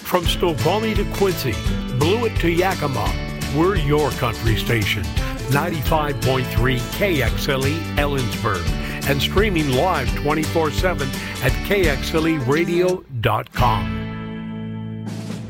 From Snoqualmie to Quincy, Blewett to Yakima, we're your country station. 95.3 KXLE Ellensburg. And streaming live 24/7 at KXLEradio.com.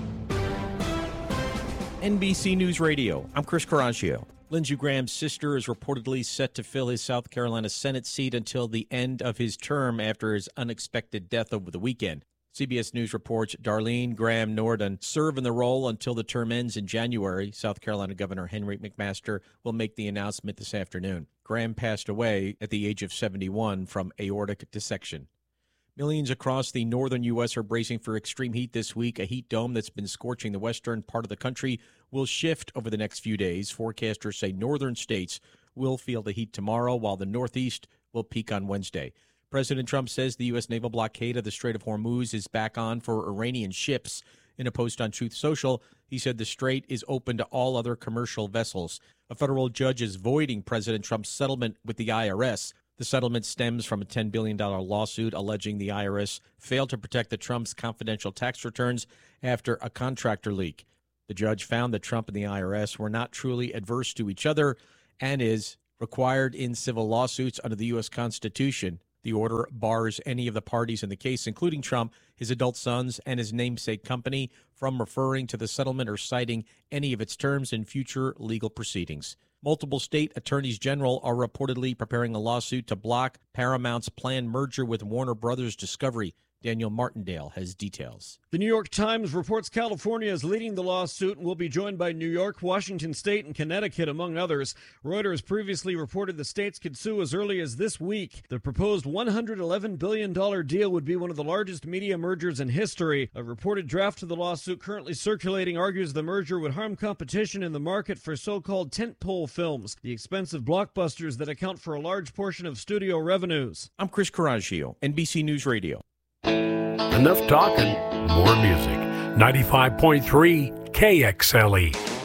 NBC News Radio, I'm Chris Coraggio. Lindsey Graham's sister is reportedly set to fill his South Carolina Senate seat until the end of his term after his unexpected death over the weekend. CBS News reports Darlene Graham Norden serve in the role until the term ends in January. South Carolina Governor Henry McMaster will make the announcement this afternoon. Graham passed away at the age of 71 from aortic dissection. Millions across the northern U.S. are bracing for extreme heat this week. A heat dome that's been scorching the western part of the country will shift over the next few days. Forecasters say northern states will feel the heat tomorrow, while the Northeast will peak on Wednesday. President Trump says the U.S. naval blockade of the Strait of Hormuz is back on for Iranian ships. In a post on Truth Social, he said the strait is open to all other commercial vessels. A federal judge is voiding President Trump's settlement with the IRS. The settlement stems from a $10 billion lawsuit alleging the IRS failed to protect the Trump's confidential tax returns after a contractor leak. The judge found that Trump and the IRS were not truly adverse to each other and is required in civil lawsuits under the U.S. Constitution. The order bars any of the parties in the case, including Trump, his adult sons, and his namesake company, from referring to the settlement or citing any of its terms in future legal proceedings. Multiple state attorneys general are reportedly preparing a lawsuit to block Paramount's planned merger with Warner Brothers Discovery. Daniel Martindale has details. The New York Times reports California is leading the lawsuit and will be joined by New York, Washington State, and Connecticut, among others. Reuters previously reported the states could sue as early as this week. The proposed $111 billion deal would be one of the largest media mergers in history. A reported draft of the lawsuit currently circulating argues the merger would harm competition in the market for so-called tentpole films, the expensive blockbusters that account for a large portion of studio revenues. I'm Chris Coraggio, NBC News Radio. Enough talking, more music. 95.3 KXLE.